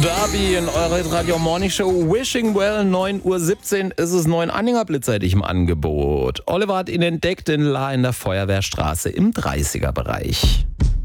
Derby in eurer Radio Morning Show. Wishing Well, 9:17 Uhr ist es, 9 Anhängerblitzeitig im Angebot. Oliver hat ihn entdeckt in La in der Feuerwehrstraße im 30er-Bereich.